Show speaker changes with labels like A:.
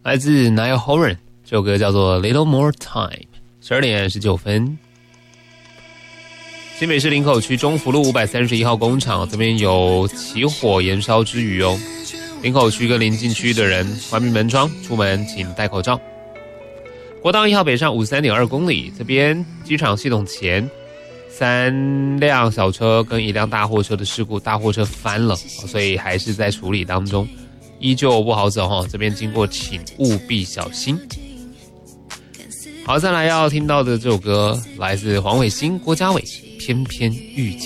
A: 来自 Niall Horan， 这首歌叫做 Little More Time。 12点19分。新北市林口区中福路531号工厂这边有起火延烧之余哦，林口区跟邻近区的人关闭门窗，出门请戴口罩。国道1号北上53.2公里，这边机场系统前3辆小车跟1辆大货车的事故，大货车翻了，所以还是在处理当中，依旧不好走哦，这边经过请务必小心。好，再来要听到的这首歌来自黄伟星、郭家伟，偏偏遇见。